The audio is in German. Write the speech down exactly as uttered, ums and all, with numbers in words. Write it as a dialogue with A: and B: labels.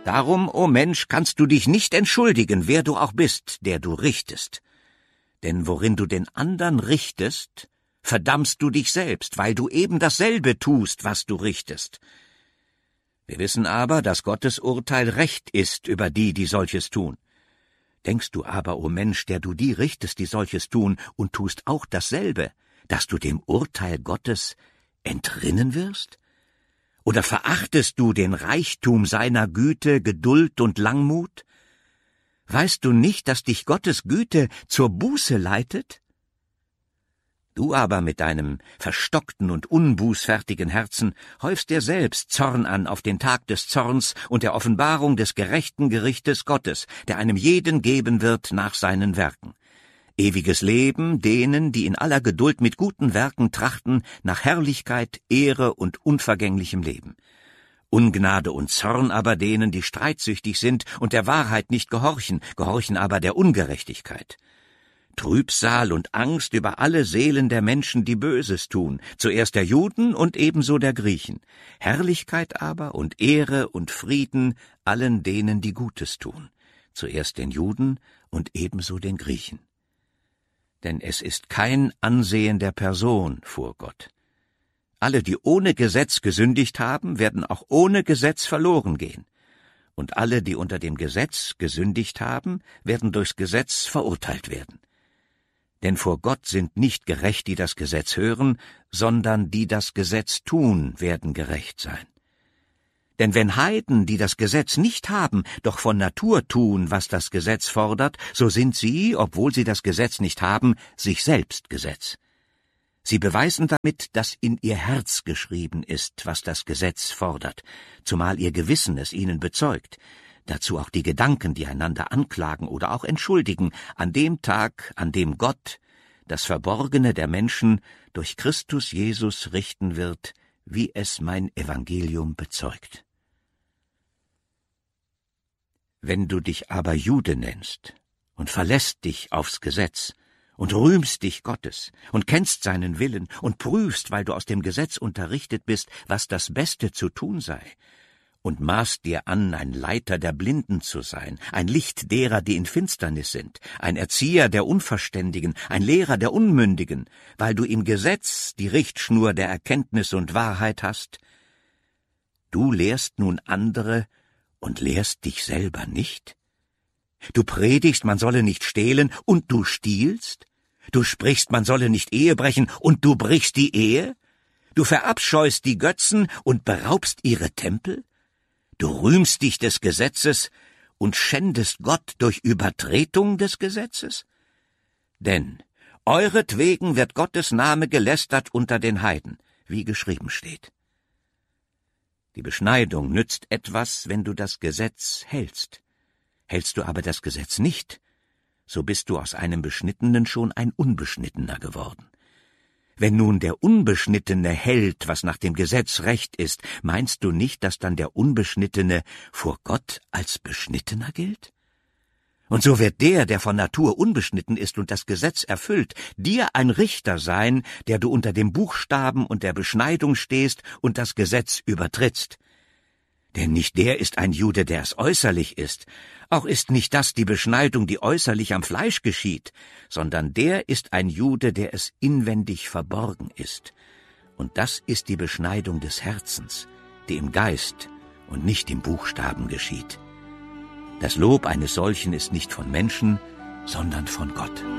A: Darum, o Mensch, kannst du dich nicht entschuldigen, wer du auch bist, der du richtest. Denn worin du den andern richtest, verdammst du dich selbst, weil du eben dasselbe tust, was du richtest. Wir wissen aber, dass Gottes Urteil Recht ist über die, die solches tun. Denkst du aber, o Mensch, der du die richtest, die solches tun, und tust auch dasselbe, dass du dem Urteil Gottes entrinnen wirst? Oder verachtest du den Reichtum seiner Güte, Geduld und Langmut? Weißt du nicht, dass dich Gottes Güte zur Buße leitet? Du aber mit deinem verstockten und unbußfertigen Herzen häufst dir selbst Zorn an auf den Tag des Zorns und der Offenbarung des gerechten Gerichtes Gottes, der einem jeden geben wird nach seinen Werken. Ewiges Leben denen, die in aller Geduld mit guten Werken trachten, nach Herrlichkeit, Ehre und unvergänglichem Leben. Ungnade und Zorn aber denen, die streitsüchtig sind und der Wahrheit nicht gehorchen, gehorchen aber der Ungerechtigkeit. Trübsal und Angst über alle Seelen der Menschen, die Böses tun, zuerst der Juden und ebenso der Griechen. Herrlichkeit aber und Ehre und Frieden allen denen, die Gutes tun, zuerst den Juden und ebenso den Griechen. Denn es ist kein Ansehen der Person vor Gott. Alle, die ohne Gesetz gesündigt haben, werden auch ohne Gesetz verloren gehen. Und alle, die unter dem Gesetz gesündigt haben, werden durchs Gesetz verurteilt werden. Denn vor Gott sind nicht gerecht, die das Gesetz hören, sondern die das Gesetz tun, werden gerecht sein. Denn wenn Heiden, die das Gesetz nicht haben, doch von Natur tun, was das Gesetz fordert, so sind sie, obwohl sie das Gesetz nicht haben, sich selbst Gesetz. Sie beweisen damit, dass in ihr Herz geschrieben ist, was das Gesetz fordert, zumal ihr Gewissen es ihnen bezeugt, dazu auch die Gedanken, die einander anklagen oder auch entschuldigen, an dem Tag, an dem Gott das Verborgene der Menschen durch Christus Jesus richten wird, wie es mein Evangelium bezeugt. Wenn du dich aber Jude nennst und verlässt dich aufs Gesetz und rühmst dich Gottes und kennst seinen Willen und prüfst, weil du aus dem Gesetz unterrichtet bist, was das Beste zu tun sei, und maßt dir an, ein Leiter der Blinden zu sein, ein Licht derer, die in Finsternis sind, ein Erzieher der Unverständigen, ein Lehrer der Unmündigen, weil du im Gesetz die Richtschnur der Erkenntnis und Wahrheit hast, du lehrst nun andere und lehrst dich selber nicht? Du predigst, man solle nicht stehlen, und du stiehlst? Du sprichst, man solle nicht Ehe brechen, und du brichst die Ehe? Du verabscheust die Götzen und beraubst ihre Tempel? Du rühmst dich des Gesetzes und schändest Gott durch Übertretung des Gesetzes? Denn euretwegen wird Gottes Name gelästert unter den Heiden, wie geschrieben steht. Die Beschneidung nützt etwas, wenn du das Gesetz hältst. Hältst du aber das Gesetz nicht, so bist du aus einem Beschnittenen schon ein Unbeschnittener geworden. Wenn nun der Unbeschnittene hält, was nach dem Gesetz recht ist, meinst du nicht, dass dann der Unbeschnittene vor Gott als Beschnittener gilt? Und so wird der, der von Natur unbeschnitten ist und das Gesetz erfüllt, dir ein Richter sein, der du unter dem Buchstaben und der Beschneidung stehst und das Gesetz übertrittst. Denn nicht der ist ein Jude, der es äußerlich ist, auch ist nicht das die Beschneidung, die äußerlich am Fleisch geschieht, sondern der ist ein Jude, der es inwendig verborgen ist. Und das ist die Beschneidung des Herzens, die im Geist und nicht im Buchstaben geschieht. Das Lob eines solchen ist nicht von Menschen, sondern von Gott.